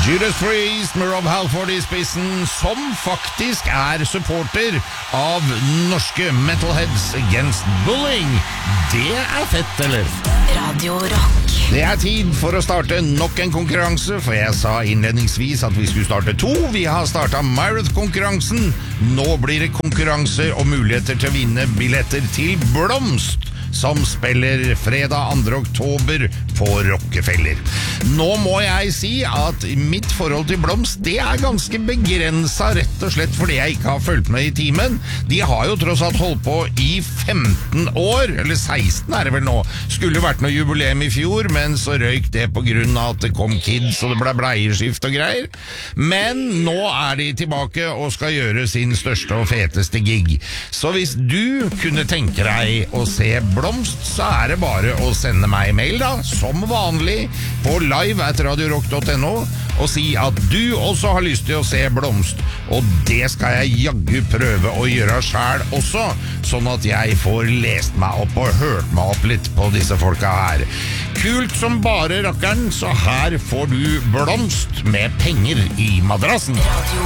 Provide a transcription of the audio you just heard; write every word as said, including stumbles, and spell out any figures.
Judas Priest med Rob Halford i spissen, som faktisk er supporter av norske Metalheads Against Bullying. Det er fett, eller? Radio Rock. Det er tid for å starte nok en konkurranse, for jeg sa innledningsvis at vi skulle starte to. Vi har startet Myrath-konkurransen. Nå blir det konkurranse og muligheter til å vinne billetter til Blomst, som spiller fredag andre oktober på Rockefeller. Nå må jeg si at mitt forhold til Blomst, det er ganske begrenset, rett og slett fordi jeg ikke har fulgt med i timen. De har jo tross alt holdt på i femten år, eller seksten er det vel nå. Skulle vært noe jubileum i fjor, men så røyk det på grunn av at det kom kids og det ble bleieskift og greier. Men nå er de tilbake og skal gjøre sin største og feteste gig. Så hvis du kunne tenke deg å se Blomst, så er det bare å sende meg mail da, som vanlig, på live at radiorock punktum no, og si at du også har lyst til å se Blomst, og det skal jeg jaggu prøve å gjøre selv også, sånn at jeg får lest meg opp og hørt meg opp litt på disse folka her. Kult som bare rakkeren, så her får du Blomst med penger i madrassen.